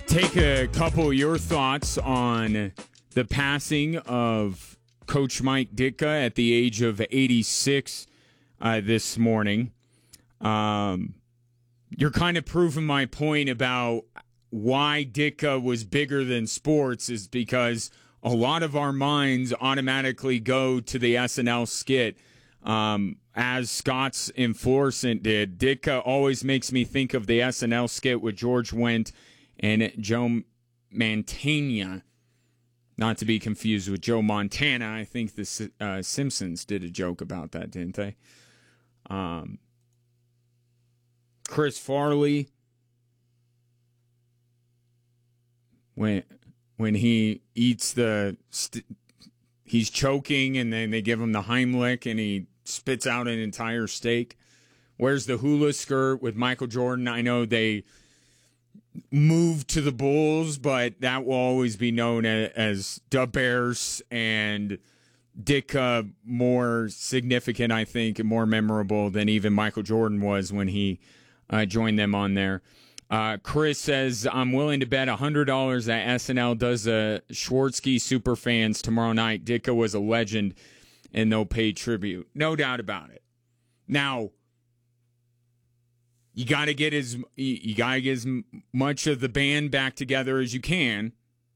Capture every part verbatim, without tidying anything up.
take a couple of your thoughts on the passing of Coach Mike Ditka at the age of eighty-six uh, this morning. Um, you're kind of proving my point about why Ditka was bigger than sports is because a lot of our minds automatically go to the S N L skit, um, as Scott's in Florissant did. Ditka always makes me think of the S N L skit with George Wendt and Joe Mantegna, not to be confused with Joe Montana. I think the uh, Simpsons did a joke about that, didn't they? Um, Chris Farley, when when he eats the, st- he's choking, and then they give him the Heimlich, and he spits out an entire steak. Where's the hula skirt with Michael Jordan? I know they moved to the Bulls, but that will always be known as, as the Bears, and Ditka more significant, I think, and more memorable than even Michael Jordan was when he uh, joined them on there. Uh, Chris says, I'm willing to bet one hundred dollars that S N L does a Schwartzky Superfans tomorrow night. Ditka was a legend, and they'll pay tribute. No doubt about it. Now, you got to get as you got to get as much of the band back together as you can,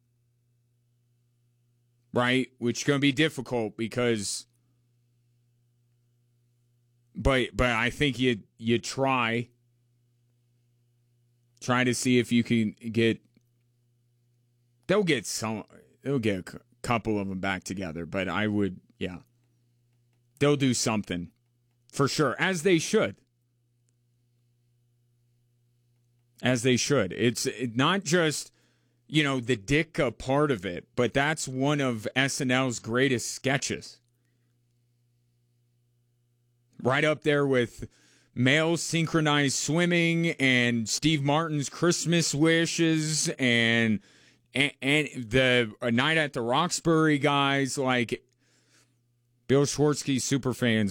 right? Which is going to be difficult because, but but I think you you try try to see if you can get. They'll get some. They'll get a couple of them back together, but I would, yeah, they'll do something for sure, as they should. As they should. It's not just, you know, the Ditka part of it, but that's one of S N L's greatest sketches. Right up there with male synchronized swimming and Steve Martin's Christmas wishes and and, and the a Night at the Roxbury guys. Like, Bill Schwartzky Superfans